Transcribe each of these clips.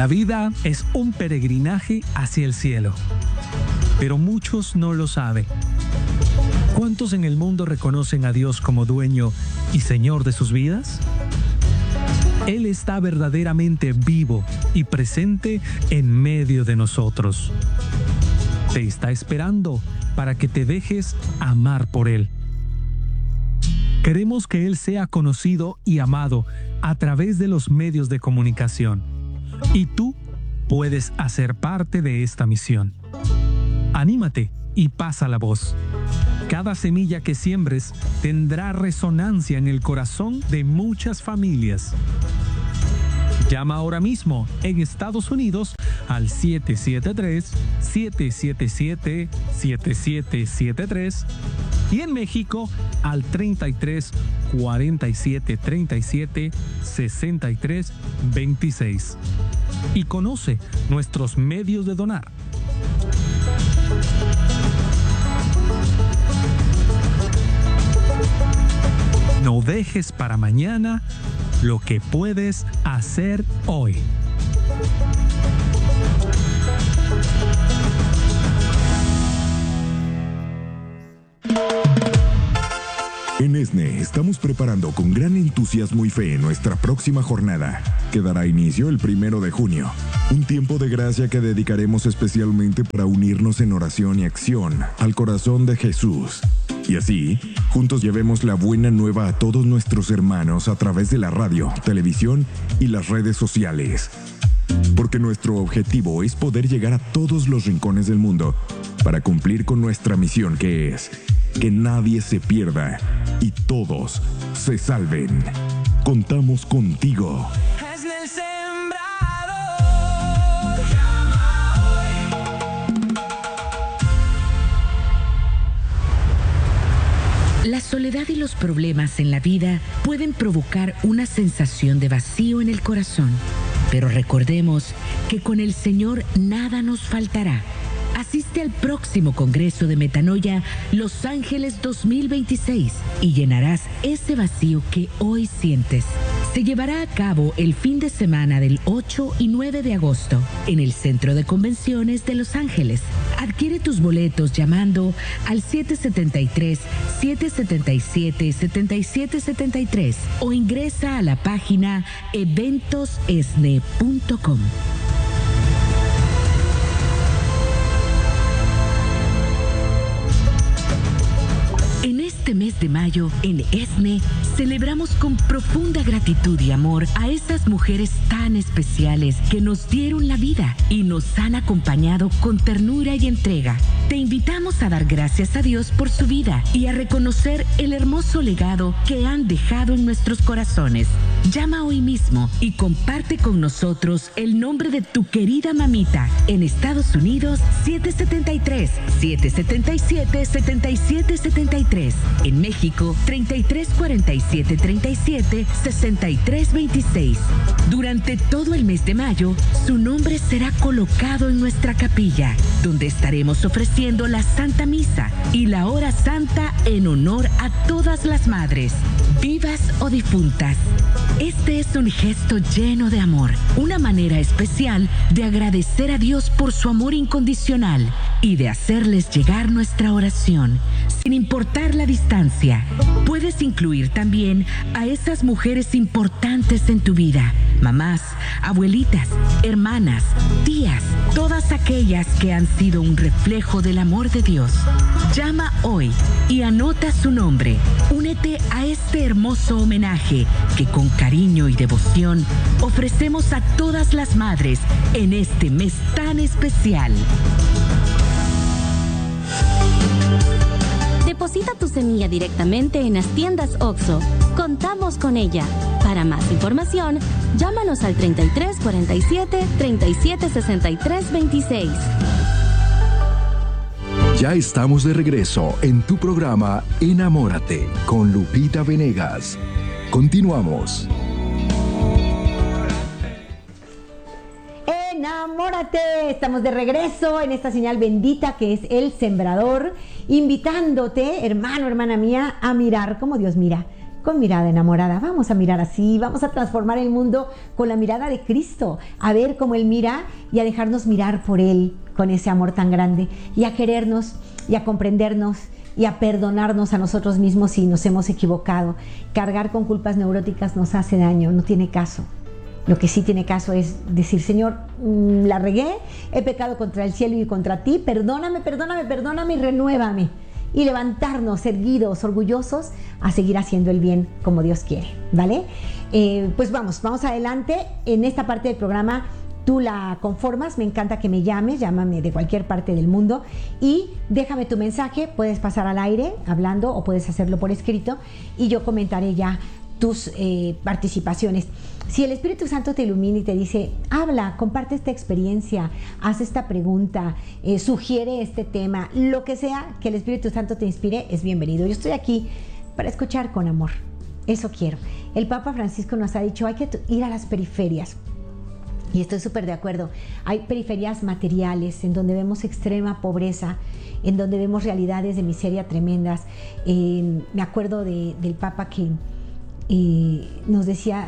La vida es un peregrinaje hacia el cielo, pero muchos no lo saben. ¿Cuántos en el mundo reconocen a Dios como dueño y Señor de sus vidas? Él está verdaderamente vivo y presente en medio de nosotros. Te está esperando para que te dejes amar por Él. Queremos que Él sea conocido y amado a través de los medios de comunicación. Y tú puedes hacer parte de esta misión. Anímate y pasa la voz. Cada semilla que siembres tendrá resonancia en el corazón de muchas familias. Llama ahora mismo en Estados Unidos al 773-777-7773 y en México al 33 47 37 63 26. Y conoce nuestros medios de donar. No dejes para mañana lo que puedes hacer hoy. En ESNE estamos preparando con gran entusiasmo y fe nuestra próxima jornada, que dará inicio el 1 de junio. Un tiempo de gracia que dedicaremos especialmente para unirnos en oración y acción al corazón de Jesús. Y así, juntos llevemos la buena nueva a todos nuestros hermanos a través de la radio, televisión y las redes sociales. Porque nuestro objetivo es poder llegar a todos los rincones del mundo para cumplir con nuestra misión, que es que nadie se pierda y todos se salven. Contamos contigo. La soledad y los problemas en la vida pueden provocar una sensación de vacío en el corazón. Pero recordemos que con el Señor nada nos faltará. Asiste al próximo Congreso de Metanoia Los Ángeles 2026 y llenarás ese vacío que hoy sientes. Se llevará a cabo el fin de semana del 8 y 9 de agosto en el Centro de Convenciones de Los Ángeles. Adquiere tus boletos llamando al 773-777-7773 o ingresa a la página eventosesne.com. En este mes de mayo, en ESNE, celebramos con profunda gratitud y amor a esas mujeres tan especiales que nos dieron la vida y nos han acompañado con ternura y entrega. Te invitamos a dar gracias a Dios por su vida y a reconocer el hermoso legado que han dejado en nuestros corazones. Llama hoy mismo y comparte con nosotros el nombre de tu querida mamita. En Estados Unidos, 773-777-7773. En México, 334737-6326. Durante todo el mes de mayo, su nombre será colocado en nuestra capilla, donde estaremos ofreciendo la Santa Misa y la Hora Santa en honor a todas las madres, vivas o difuntas. Este es un gesto lleno de amor, una manera especial de agradecer a Dios por su amor incondicional y de hacerles llegar nuestra oración, sin importar la distancia. Puedes incluir también a esas mujeres importantes en tu vida, mamás, abuelitas, hermanas, tías, todas aquellas que han sido un reflejo del amor de Dios. Llama hoy y anota su nombre. Únete a este hermoso homenaje que con cariño y devoción ofrecemos a todas las madres en este mes tan especial. Deposita tu semilla directamente en las tiendas OXXO. Contamos con ella. Para más información, llámanos al 33 47 37 63 26. Ya estamos de regreso en tu programa Enamórate con Lupita Venegas. Continuamos. Enamórate, estamos de regreso en esta señal bendita que es El Sembrador, invitándote, hermano, hermana mía, a mirar como Dios mira. con mirada enamorada. Vamos a mirar así, vamos a transformar el mundo con la mirada de Cristo, a ver cómo Él mira y a dejarnos mirar por Él con ese amor tan grande y a querernos y a comprendernos y a perdonarnos a nosotros mismos si nos hemos equivocado. Cargar con culpas neuróticas nos hace daño, no tiene caso. Lo que sí tiene caso es decir, Señor, la regué, he pecado contra el cielo y contra ti, perdóname y renuévame. Y levantarnos erguidos, orgullosos, a seguir haciendo el bien como Dios quiere, ¿vale? Pues vamos adelante. En esta parte del programa tú la conformas, me encanta que me llames, llámame de cualquier parte del mundo y déjame tu mensaje, puedes pasar al aire hablando o puedes hacerlo por escrito y yo comentaré ya tus participaciones. Si el Espíritu Santo te ilumina y te dice, habla, comparte esta experiencia, haz esta pregunta, sugiere este tema, lo que sea que el Espíritu Santo te inspire, es bienvenido. Yo estoy aquí para escuchar con amor. Eso quiero. El Papa Francisco nos ha dicho, hay que ir a las periferias. Y estoy súper de acuerdo. Hay periferias materiales en donde vemos extrema pobreza, en donde vemos realidades de miseria tremendas. Me acuerdo del Papa que nos decía,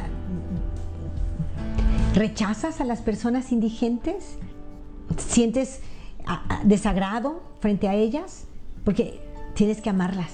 ¿rechazas a las personas indigentes? ¿Sientes desagrado frente a ellas? Porque tienes que amarlas.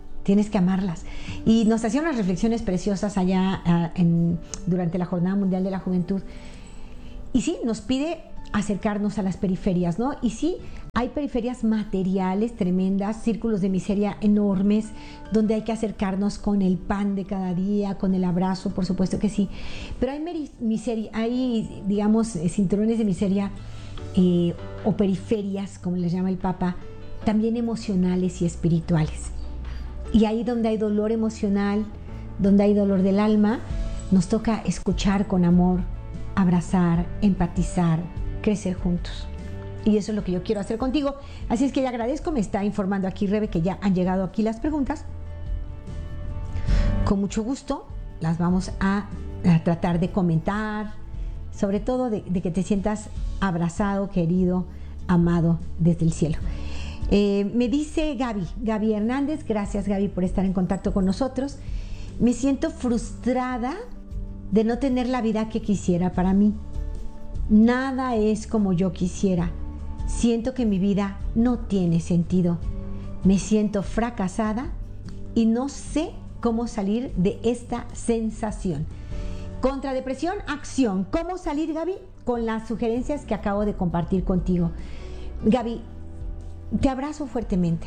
Y nos hacía unas reflexiones preciosas allá durante la Jornada Mundial de la Juventud. Y sí, nos pide acercarnos a las periferias, ¿no? Y sí, hay periferias materiales tremendas, círculos de miseria enormes, donde hay que acercarnos con el pan de cada día, con el abrazo, por supuesto que sí. Pero hay digamos, cinturones de miseria o periferias, como les llama el Papa, también emocionales y espirituales. Y ahí donde hay dolor emocional, donde hay dolor del alma, nos toca escuchar con amor, abrazar, empatizar, crecer juntos. Y eso es lo que yo quiero hacer contigo. Así es que le agradezco, me está informando aquí Rebe que ya han llegado aquí las preguntas. Con mucho gusto las vamos a tratar de comentar, sobre todo de que te sientas abrazado, querido, amado desde el cielo. Me dice Gaby Hernández, gracias Gaby por estar en contacto con nosotros. Me siento frustrada de no tener la vida que quisiera para mí. Nada es como yo quisiera. Siento que mi vida no tiene sentido. Me siento fracasada y no sé cómo salir de esta sensación. Contra depresión, acción. ¿Cómo salir, Gaby? Con las sugerencias que acabo de compartir contigo. Gaby, te abrazo fuertemente.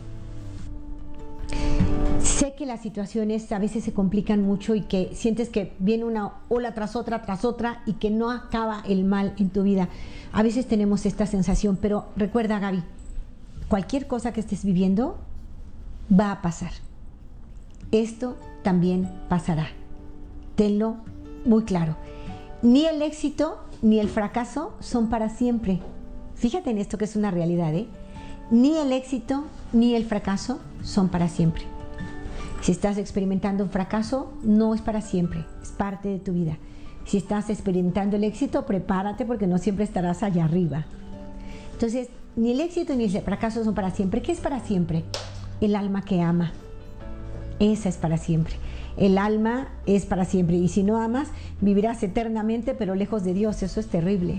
Sé que las situaciones a veces se complican mucho y que sientes que viene una ola tras otra y que no acaba el mal en tu vida. A veces tenemos esta sensación, pero recuerda, Gaby, cualquier cosa que estés viviendo va a pasar. Esto también pasará. Tenlo muy claro. Ni el éxito ni el fracaso son para siempre. Fíjate en esto que es una realidad, ¿eh? Ni el éxito ni el fracaso son para siempre. Si estás experimentando un fracaso, no es para siempre, es parte de tu vida. Si estás experimentando el éxito, prepárate porque no siempre estarás allá arriba. Entonces, ni el éxito ni el fracaso son para siempre. ¿Qué es para siempre? El alma que ama. Esa es para siempre. El alma es para siempre. Y si no amas, vivirás eternamente, pero lejos de Dios. Eso es terrible.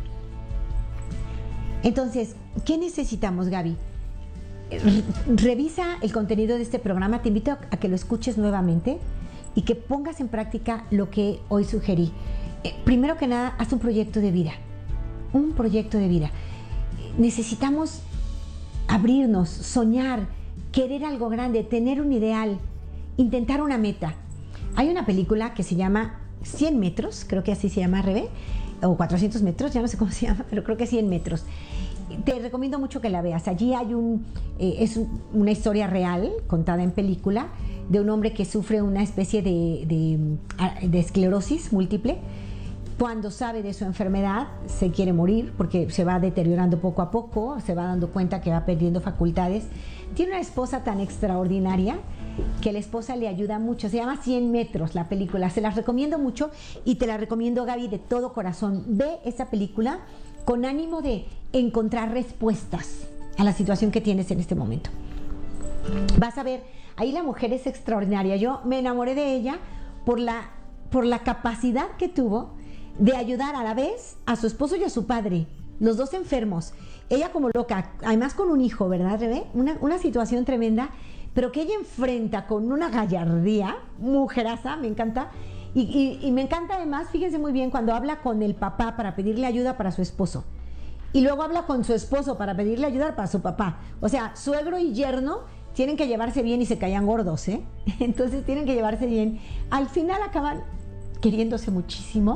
Entonces, ¿qué necesitamos, Gaby? Revisa el contenido de este programa, te invito a que lo escuches nuevamente y que pongas en práctica lo que hoy sugerí. Primero que nada, haz un proyecto de vida. Un proyecto de vida. Necesitamos abrirnos, soñar, querer algo grande, tener un ideal, intentar una meta. Hay una película que se llama 100 metros, creo que así se llama, Rebe, o 400 metros, ya no sé cómo se llama, pero creo que 100 metros. Te recomiendo mucho que la veas. Allí hay una historia real, contada en película, de un hombre que sufre una especie de esclerosis múltiple. Cuando sabe de su enfermedad, se quiere morir porque se va deteriorando poco a poco, se va dando cuenta que va perdiendo facultades. Tiene una esposa tan extraordinaria que la esposa le ayuda mucho. Se llama 100 metros la película. Se las recomiendo mucho y te la recomiendo, Gaby, de todo corazón. Ve esa película con ánimo de encontrar respuestas a la situación que tienes en este momento. Vas a ver ahí la mujer es extraordinaria. Yo me enamoré de ella por la capacidad que tuvo de ayudar a la vez a su esposo y a su padre, los dos enfermos. Ella como loca, además con un hijo, ¿verdad, Rebe? Una situación tremenda, pero que ella enfrenta con una gallardía, mujeraza, me encanta. Y me encanta además, fíjense muy bien, cuando habla con el papá para pedirle ayuda para su esposo. Y luego habla con su esposo para pedirle ayuda para su papá. O sea, suegro y yerno tienen que llevarse bien y se caían gordos, ¿eh? Entonces tienen que llevarse bien. Al final acaban queriéndose muchísimo.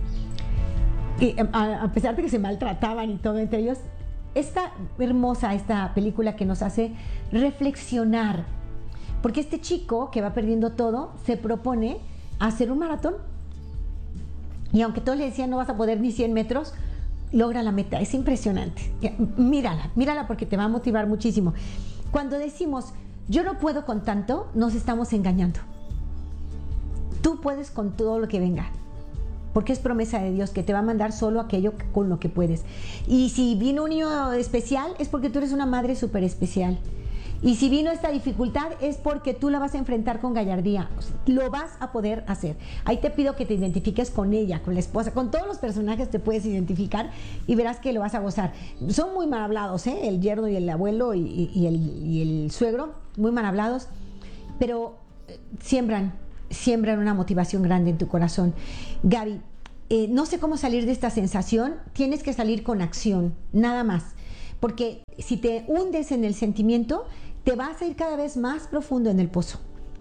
Y a pesar de que se maltrataban y todo entre ellos, esta película que nos hace reflexionar. Porque este chico que va perdiendo todo se propone hacer un maratón. Y aunque todos le decían no vas a poder ni 100 metros, logra la meta. Es impresionante. Mírala porque te va a motivar muchísimo. Cuando decimos yo no puedo con tanto, nos estamos engañando. Tú puedes con todo lo que venga. Porque es promesa de Dios que te va a mandar solo aquello con lo que puedes. Y si vino un niño especial, es porque tú eres una madre súper especial. Y si vino esta dificultad, es porque tú la vas a enfrentar con gallardía. Lo vas a poder hacer. Ahí te pido que te identifiques con ella, con la esposa, con todos los personajes te puedes identificar y verás que lo vas a gozar. Son muy mal hablados, ¿eh? El yerno y el abuelo y el suegro, muy mal hablados, pero siembran una motivación grande en tu corazón. Gaby, no sé cómo salir de esta sensación. Tienes que salir con acción, nada más. Porque si te hundes en el sentimiento, te vas a ir cada vez más profundo en el pozo.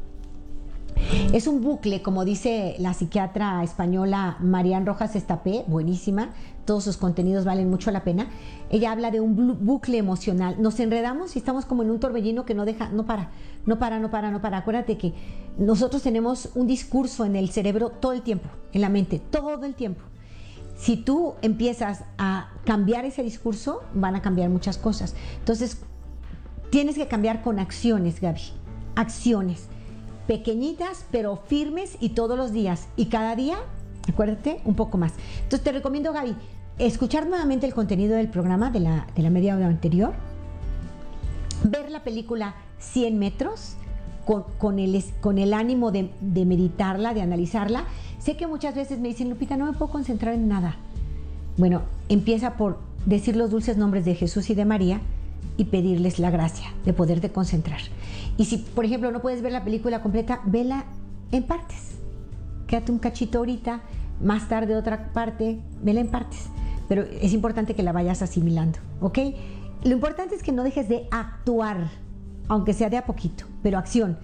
Es un bucle, como dice la psiquiatra española Marian Rojas Estapé, buenísima, todos sus contenidos valen mucho la pena. Ella habla de un bucle emocional. Nos enredamos y estamos como en un torbellino que no para. Acuérdate que nosotros tenemos un discurso en el cerebro todo el tiempo, en la mente, todo el tiempo. Si tú empiezas a cambiar ese discurso, van a cambiar muchas cosas. Entonces, tienes que cambiar con acciones, Gaby. Acciones. Pequeñitas, pero firmes y todos los días. Y cada día, acuérdate, un poco más. Entonces, te recomiendo, Gaby, escuchar nuevamente el contenido del programa de la media hora anterior. Ver la película 100 metros con el ánimo de meditarla, de analizarla. Sé que muchas veces me dicen, Lupita, no me puedo concentrar en nada. Bueno, empieza por decir los dulces nombres de Jesús y de María y pedirles la gracia de poderte concentrar. Y si, por ejemplo, no puedes ver la película completa, vela en partes. Quédate un cachito ahorita, más tarde otra parte, vela en partes. Pero es importante que la vayas asimilando, ¿ok? Lo importante es que no dejes de actuar, aunque sea de a poquito, pero acción.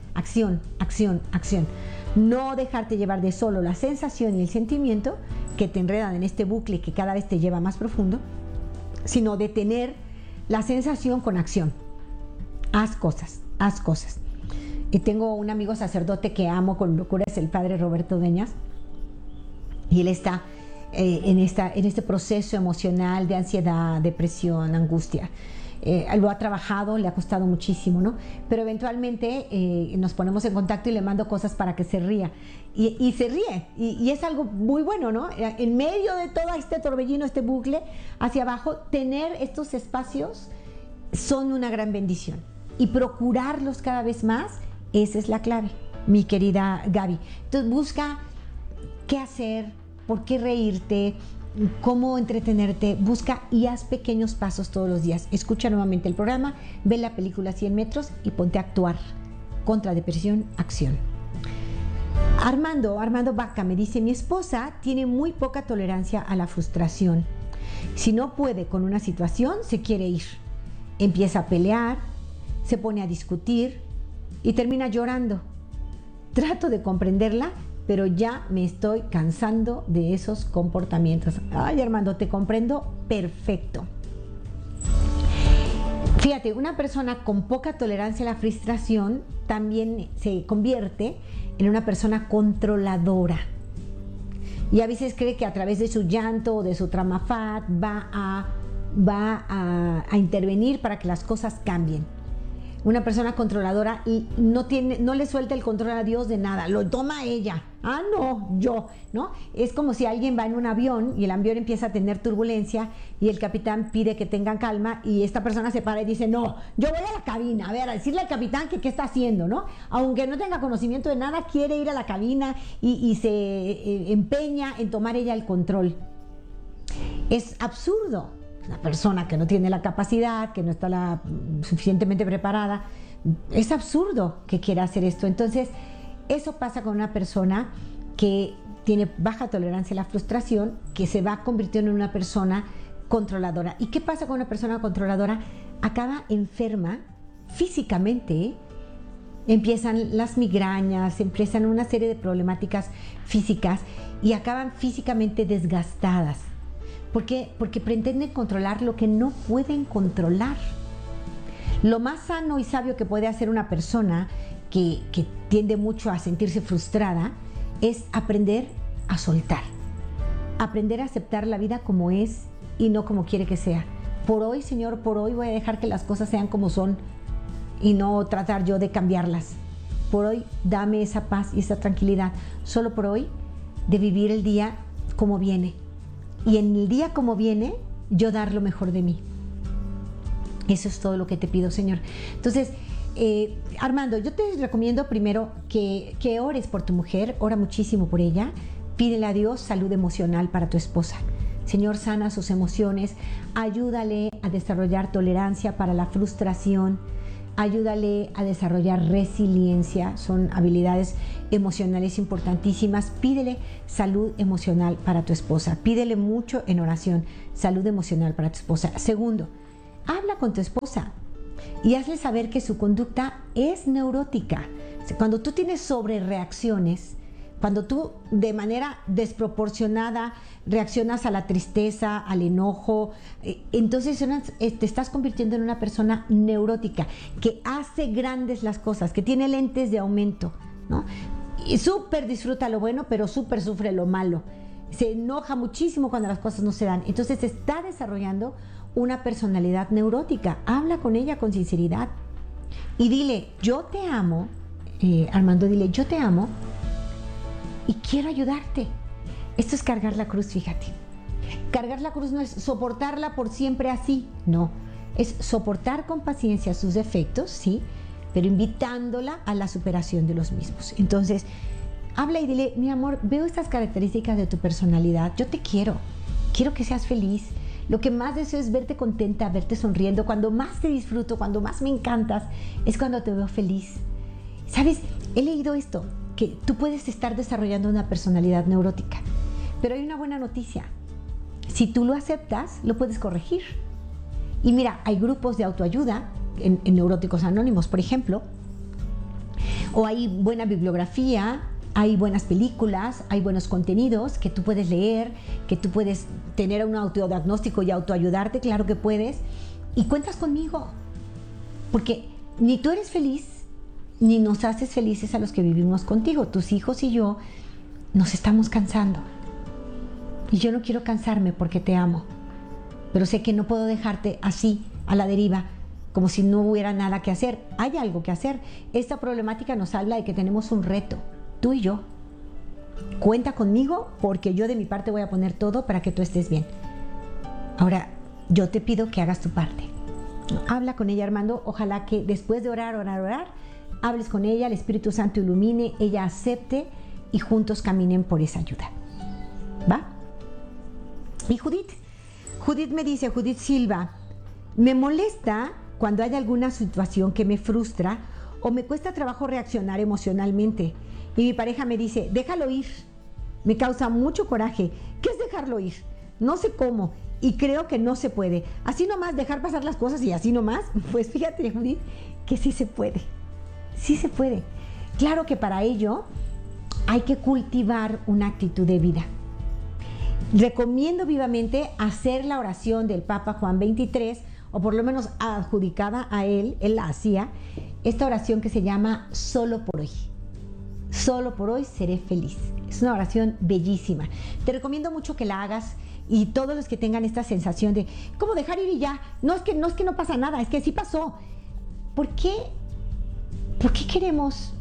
No dejarte llevar de solo la sensación y el sentimiento que te enredan en este bucle que cada vez te lleva más profundo, sino de tener la sensación con acción. Haz cosas. Y tengo un amigo sacerdote que amo con locura, es el padre Roberto Deñas, y él está en este proceso emocional de ansiedad, depresión, angustia. Lo ha trabajado, le ha costado muchísimo, ¿no? Pero eventualmente nos ponemos en contacto y le mando cosas para que se ría. Y se ríe. Y es algo muy bueno, ¿no? En medio de todo este torbellino, este bucle hacia abajo, tener estos espacios son una gran bendición. Y procurarlos cada vez más, esa es la clave, mi querida Gaby. Entonces busca qué hacer, por qué reírte, cómo entretenerte, busca y haz pequeños pasos todos los días. Escucha nuevamente el programa, ve la película 100 metros y ponte a actuar. Contra depresión, acción. Armando Vaca me dice, mi esposa tiene muy poca tolerancia a la frustración. Si no puede con una situación, se quiere ir. Empieza a pelear, se pone a discutir y termina llorando. Trato de comprenderla, pero ya me estoy cansando de esos comportamientos. Ay, Armando, te comprendo perfecto. Fíjate, una persona con poca tolerancia a la frustración también se convierte en una persona controladora. Y a veces cree que a través de su llanto o de su trauma va a intervenir para que las cosas cambien. Una persona controladora y no le suelta el control a Dios de nada, lo toma ella. Ah, no, yo, ¿no? Es como si alguien va en un avión y el avión empieza a tener turbulencia y el capitán pide que tengan calma y esta persona se para y dice, no, yo voy a la cabina, a ver, a decirle al capitán que qué está haciendo, ¿no? Aunque no tenga conocimiento de nada, quiere ir a la cabina y se empeña en tomar ella el control. Es absurdo. Una persona que no tiene la capacidad, que no está suficientemente preparada, es absurdo que quiera hacer esto. Entonces, eso pasa con una persona que tiene baja tolerancia a la frustración, que se va convirtiendo en una persona controladora. ¿Y qué pasa con una persona controladora? Acaba enferma físicamente, empiezan las migrañas, empiezan una serie de problemáticas físicas y acaban físicamente desgastadas. ¿Por qué? Porque pretenden controlar lo que no pueden controlar. Lo más sano y sabio que puede hacer una persona que tiende mucho a sentirse frustrada es aprender a soltar. Aprender a aceptar la vida como es y no como quiere que sea. Por hoy, Señor, por hoy voy a dejar que las cosas sean como son y no tratar yo de cambiarlas. Por hoy, dame esa paz y esa tranquilidad. Solo por hoy, de vivir el día como viene. Y en el día como viene, yo dar lo mejor de mí. Eso es todo lo que te pido, Señor. Entonces, Armando, yo te recomiendo primero que ores por tu mujer, ora muchísimo por ella, pídele a Dios salud emocional para tu esposa. Señor, sana sus emociones, ayúdale a desarrollar tolerancia para la frustración, ayúdale a desarrollar resiliencia, son habilidades emocionales importantísimas. Pídele salud emocional para tu esposa, pídele mucho en oración, salud emocional para tu esposa. Segundo, habla con tu esposa y hazle saber que su conducta es neurótica. Cuando tú tienes sobrereacciones, cuando tú de manera desproporcionada reaccionas a la tristeza, al enojo, entonces te estás convirtiendo en una persona neurótica, que hace grandes las cosas, que tiene lentes de aumento, ¿no? Y súper disfruta lo bueno, pero súper sufre lo malo. Se enoja muchísimo cuando las cosas no se dan. Entonces está desarrollando una personalidad neurótica. Habla con ella con sinceridad y dile, yo te amo, Armando, dile, yo te amo y quiero ayudarte. Esto es cargar la cruz, fíjate. Cargar la cruz no es soportarla por siempre así, no. Es soportar con paciencia sus defectos, sí, pero invitándola a la superación de los mismos. Entonces, habla y dile, mi amor, veo estas características de tu personalidad, yo te quiero que seas feliz. Lo que más deseo es verte contenta, verte sonriendo. Cuando más te disfruto, cuando más me encantas, es cuando te veo feliz. ¿Sabes? He leído esto, que tú puedes estar desarrollando una personalidad neurótica. Pero hay una buena noticia. Si tú lo aceptas, lo puedes corregir. Y mira, hay grupos de autoayuda en Neuróticos Anónimos, por ejemplo, o hay buena bibliografía, hay buenas películas, hay buenos contenidos que tú puedes leer, que tú puedes tener un autodiagnóstico y autoayudarte, claro que puedes. Y cuentas conmigo, porque ni tú eres feliz, ni nos haces felices a los que vivimos contigo. Tus hijos y yo nos estamos cansando. Y yo no quiero cansarme porque te amo. Pero sé que no puedo dejarte así, a la deriva, como si no hubiera nada que hacer. Hay algo que hacer. Esta problemática nos habla de que tenemos un reto, tú y yo. Cuenta conmigo porque yo de mi parte voy a poner todo para que tú estés bien. Ahora, yo te pido que hagas tu parte. Habla con ella, Armando. Ojalá que después de orar, hables con ella, el Espíritu Santo ilumine, ella acepte y juntos caminen por esa ayuda. ¿Va? Y Judith me dice, Judith Silva, me molesta cuando hay alguna situación que me frustra o me cuesta trabajo reaccionar emocionalmente. Y mi pareja me dice, déjalo ir. Me causa mucho coraje. ¿Qué es dejarlo ir? No sé cómo y creo que no se puede. Así nomás dejar pasar las cosas y así nomás. Pues fíjate, Judith, que sí se puede. Sí se puede. Claro que para ello hay que cultivar una actitud de vida. Recomiendo vivamente hacer la oración del Papa Juan XXIII, o por lo menos adjudicada a él la hacía, esta oración que se llama Solo por hoy. Solo por hoy seré feliz. Es una oración bellísima. Te recomiendo mucho que la hagas y todos los que tengan esta sensación de ¿cómo dejar ir y ya? No es que no pasa nada, es que sí pasó. ¿por qué queremos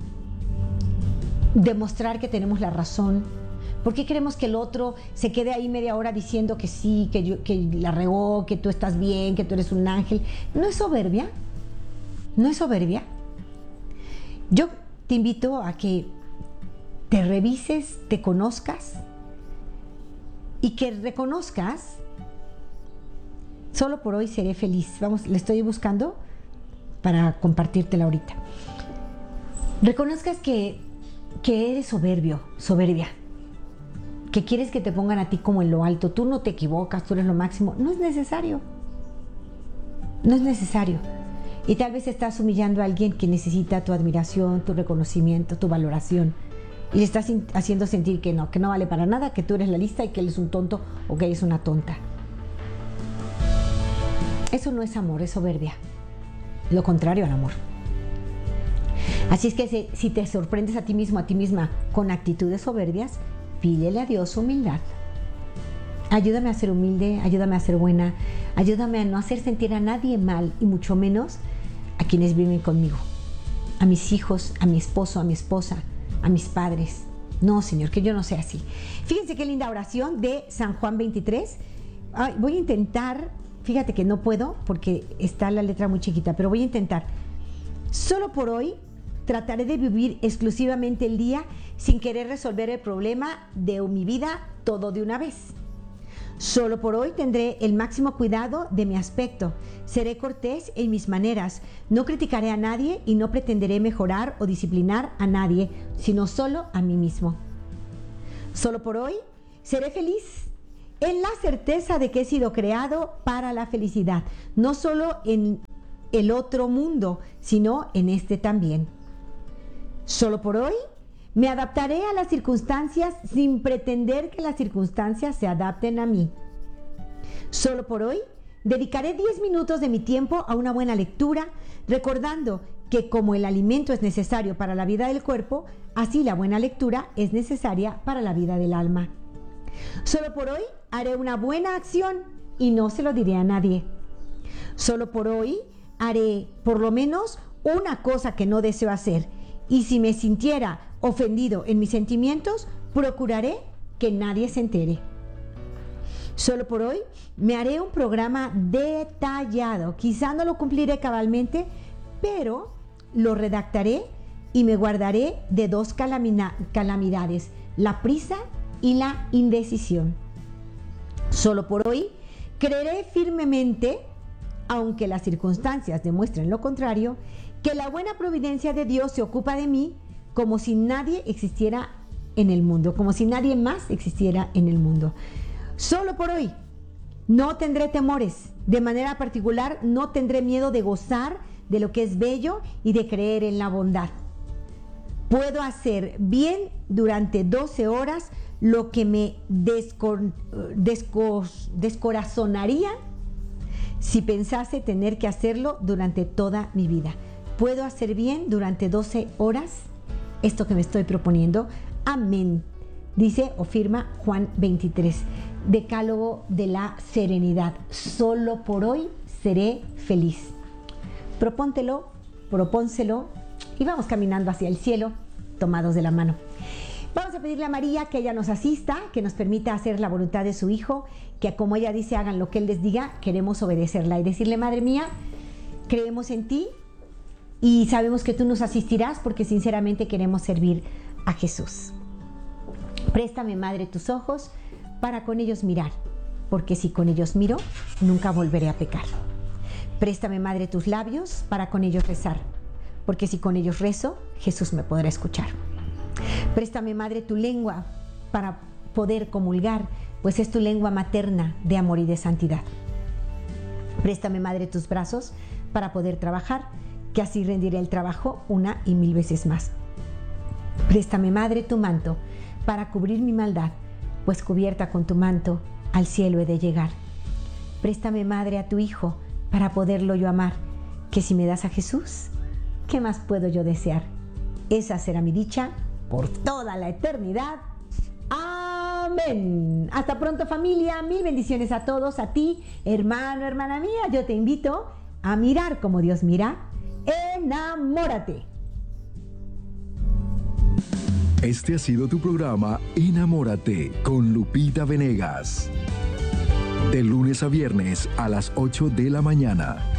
demostrar que tenemos la razón? ¿Por qué queremos que el otro se quede ahí media hora diciendo que sí, que la regó, que tú estás bien, que tú eres un ángel? ¿No es soberbia? ¿No es soberbia? Yo te invito a que te revises, te conozcas y que reconozcas: solo por hoy seré feliz. Vamos, le estoy buscando para compartírtela ahorita. Reconozcas que eres soberbia, que quieres que te pongan a ti como en lo alto. Tú no te equivocas, tú eres lo máximo. No es necesario. No es necesario. Y tal vez estás humillando a alguien que necesita tu admiración, tu reconocimiento, tu valoración. Y le estás haciendo sentir que no vale para nada, que tú eres la lista y que él es un tonto o que ella es una tonta. Eso no es amor, es soberbia. Lo contrario al amor. Así es que si te sorprendes a ti mismo, a ti misma, con actitudes soberbias, pídele a Dios humildad. Ayúdame a ser humilde, ayúdame a ser buena, ayúdame a no hacer sentir a nadie mal, y mucho menos a quienes viven conmigo, a mis hijos, a mi esposo, a mi esposa, a mis padres. No, Señor, que yo no sea así. Fíjense qué linda oración de San Juan 23. Voy a intentar, fíjate que no puedo porque está la letra muy chiquita, pero voy a intentar. Solo por hoy trataré de vivir exclusivamente el día sin querer resolver el problema de mi vida todo de una vez. Solo por hoy tendré el máximo cuidado de mi aspecto. Seré cortés en mis maneras. No criticaré a nadie y no pretenderé mejorar o disciplinar a nadie, sino solo a mí mismo. Solo por hoy seré feliz en la certeza de que he sido creado para la felicidad, no solo en el otro mundo, sino en este también. Solo por hoy me adaptaré a las circunstancias sin pretender que las circunstancias se adapten a mí. Solo por hoy dedicaré 10 minutos de mi tiempo a una buena lectura, recordando que como el alimento es necesario para la vida del cuerpo, así la buena lectura es necesaria para la vida del alma. Solo por hoy haré una buena acción y no se lo diré a nadie. Solo por hoy haré por lo menos una cosa que no deseo hacer, y si me sintiera ofendido en mis sentimientos, procuraré que nadie se entere. Solo por hoy me haré un programa detallado. Quizá no lo cumpliré cabalmente, pero lo redactaré y me guardaré de dos calamidades: la prisa y la indecisión. Solo por hoy creeré firmemente, aunque las circunstancias demuestren lo contrario, que la buena providencia de Dios se ocupa de mí como si nadie existiera en el mundo, como si nadie más existiera en el mundo. Solo por hoy no tendré temores. De manera particular, no tendré miedo de gozar de lo que es bello y de creer en la bondad. Puedo hacer bien durante 12 horas lo que me descorazonaría si pensase tener que hacerlo durante toda mi vida. Puedo hacer bien durante 12 horas esto que me estoy proponiendo. Amén. Dice o firma Juan 23. Decálogo de la serenidad. Solo por hoy seré feliz. Propóntelo, propónselo y vamos caminando hacia el cielo, tomados de la mano. Vamos a pedirle a María que ella nos asista, que nos permita hacer la voluntad de su Hijo, que como ella dice, hagan lo que Él les diga, queremos obedecerla y decirle: Madre mía, creemos en ti y sabemos que tú nos asistirás porque sinceramente queremos servir a Jesús. Préstame, Madre, tus ojos para con ellos mirar, porque si con ellos miro, nunca volveré a pecar. Préstame, Madre, tus labios para con ellos rezar, porque si con ellos rezo, Jesús me podrá escuchar. Préstame, Madre, tu lengua para poder comulgar, pues es tu lengua materna de amor y de santidad. Préstame, Madre, tus brazos para poder trabajar, que así rendiré el trabajo 1 y 1000 veces más. Préstame, Madre, tu manto para cubrir mi maldad, pues cubierta con tu manto al cielo he de llegar. Préstame, Madre, a tu Hijo para poderlo yo amar, que si me das a Jesús, ¿qué más puedo yo desear? Esa será mi dicha por toda la eternidad. Amén. Hasta pronto, familia. 1000 bendiciones a todos, a ti, hermano, hermana mía. Yo te invito a mirar como Dios mira Enamórate. Este ha sido tu programa Enamórate con Lupita Venegas. De lunes a viernes a las 8 de la mañana.